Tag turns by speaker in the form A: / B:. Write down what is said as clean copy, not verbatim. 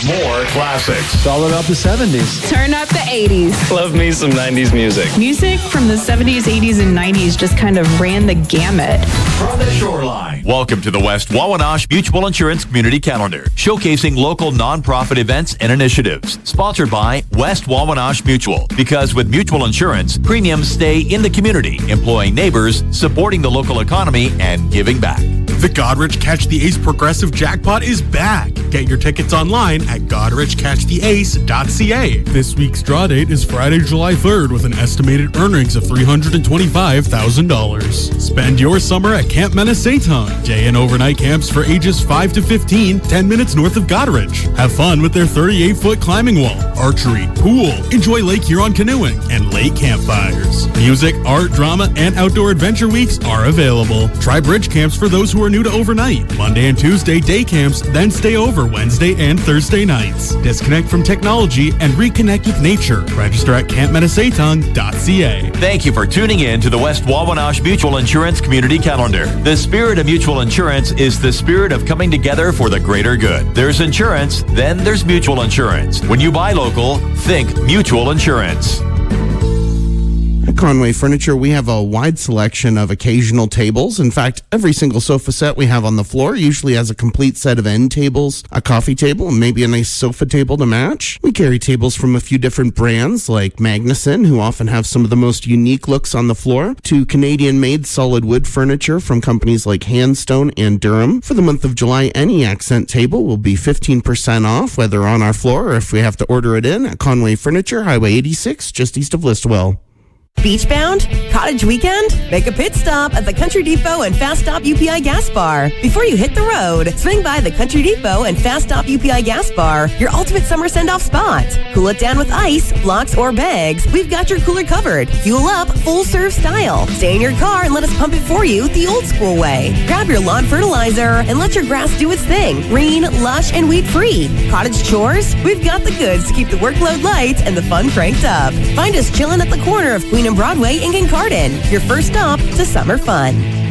A: More classics.
B: It's all about the 70s.
C: Turn up the 80s.
D: Love me some 90s music.
C: Music from the 70s, 80s, and 90s just kind of ran the gamut.
A: From the Shoreline. Welcome to the West Wawanosh Mutual Insurance Community Calendar, showcasing local nonprofit events and initiatives. Sponsored by West Wawanosh Mutual. Because with mutual insurance, premiums stay in the community, employing neighbors, supporting the local economy, and giving back.
E: The Godrich Catch the Ace Progressive Jackpot is back. Get your tickets online at godrichcatchtheace.ca. This week's draw date is Friday, July 3rd, with an estimated earnings of $325,000. Spend your summer at Camp Menasatong, day and overnight camps for ages 5 to 15, 10 minutes north of Godrich. Have fun with their 38-foot climbing wall, archery, pool, enjoy Lake Huron canoeing, and lake campfires. Music, art, drama, and outdoor adventure weeks are available. Try bridge camps for those who are new to overnight. Monday and Tuesday day camps, then stay over Wednesday and Thursday nights. Disconnect from technology and reconnect with nature. Register at campmenasatong.ca.
A: Thank you for tuning in to the West Wawanosh Mutual Insurance Community Calendar. The spirit of mutual insurance is the spirit of coming together for the greater good. There's insurance, then there's mutual insurance. When you buy local, think mutual insurance.
F: At Conway Furniture, we have a wide selection of occasional tables. In fact, every single sofa set we have on the floor usually has a complete set of end tables, a coffee table, and maybe a nice sofa table to match. We carry tables from a few different brands like Magnuson, who often have some of the most unique looks on the floor, to Canadian-made solid wood furniture from companies like Handstone and Durham. For the month of July, any accent table will be 15% off, whether on our floor or if we have to order it in at Conway Furniture, Highway 86, just east of Listowel.
G: Beachbound? Cottage weekend? Make a pit stop at the Country Depot and Fast Stop UPI Gas Bar. Before you hit the road, swing by the Country Depot and Fast Stop UPI Gas Bar, your ultimate summer send-off spot. Cool it down with ice, blocks, or bags. We've got your cooler covered. Fuel up full-serve style. Stay in your car and let us pump it for you the old school way. Grab your lawn fertilizer and let your grass do its thing. Green, lush, and weed-free. Cottage chores? We've got the goods to keep the workload light and the fun cranked up. Find us chilling at the corner of Queen and Broadway in Kincardine. Your first stop to summer fun.